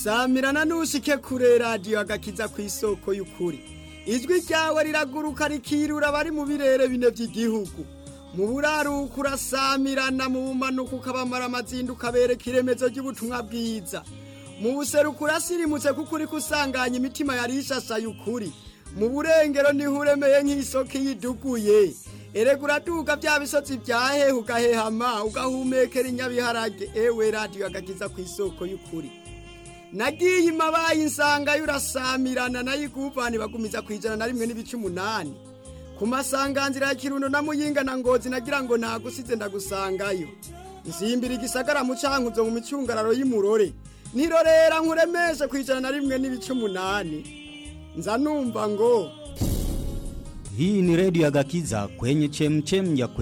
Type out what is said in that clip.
samirana nushike kure radio agakiza kw'isoko y'ukuri. Ijwi ryawe riraguruka rikirura bari mu birere bine vy'igihugu. Mu buraruko urasamirana, mu bumanuko ukabamara amazinduka bereka iremezo ry'ubutumwa bwiza. Mu buseruko urasirimutse kuko uri kusanganya imitima yari ishashaye ukuri. Mu burengero niho uremeye nk'isoko yiduguye. Erega uraduka vya bisozi vyahehe ugahehama ugahumekera inyabiharage. Ewe radio agakiza kw'isoko y'ukuri. Nagiye imabaye insanga yurasamirana nayiguvani bagumiza kwijana na 1.8. Ku masanganzira ya Kirundo na Muyinga na Ngozi nagira ngo nagusize ndagusangayo. Nsimbira igisagara mu cankuzo mu micungararo y'Imurore. Nirorera nkuremeshe kwijana na 1.8. Nza numva ngo hii ni redio ya Gakiza kwenye chemchem ya